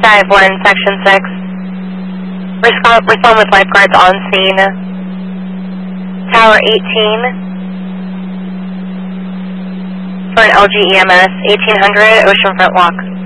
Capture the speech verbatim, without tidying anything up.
Dive one, Section six. Respond, respond with lifeguards on scene. Tower eighteen. For an L G E M S, eighteen hundred, oceanfront walk.